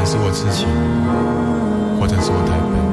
是我痴情，或者是我太笨。